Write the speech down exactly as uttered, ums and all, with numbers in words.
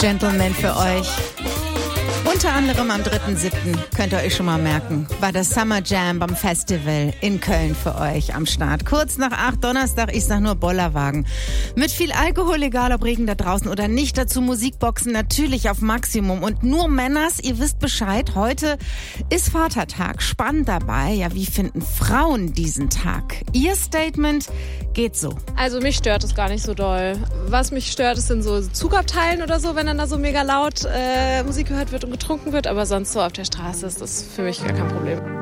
Gentlemen für euch. Unter anderem am dritten siebten könnt ihr euch schon mal merken, war das Summer Jam beim Festival in Köln für euch am Start. Kurz nach acht Donnerstag, ich sag nur Bollerwagen. Mit viel Alkohol, egal ob Regen da draußen oder nicht, dazu Musikboxen natürlich auf Maximum. Und nur Männers, ihr wisst Bescheid, heute ist Vatertag. Spannend dabei, ja, wie finden Frauen diesen Tag? Ihr Statement geht so. Also mich stört es gar nicht so doll. Was mich stört, ist in so Zugabteilen oder so, wenn dann da so mega laut äh, Musik gehört wird und getrunken wird, aber sonst so auf der Straße ist das für mich gar kein Problem.